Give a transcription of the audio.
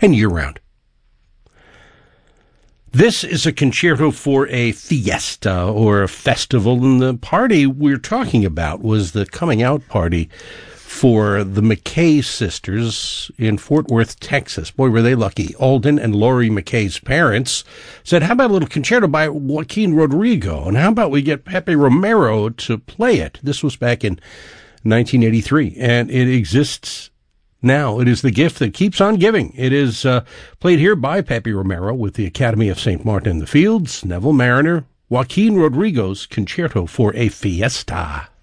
and year-round. This is a concerto for a fiesta or a festival, and the party we're talking about was the coming out party for the McKay sisters in Fort Worth, Texas. Boy, were they lucky. Alden and Lori McKay's parents said, how about a little concerto by Joaquin Rodrigo, and how about we get Pepe Romero to play it? This was back in 1983, and it exists now. It is the gift that keeps on giving. It is played here by Pepe Romero with the Academy of St. Martin in the Fields, Neville Mariner, Joaquin Rodrigo's Concerto for a Fiesta.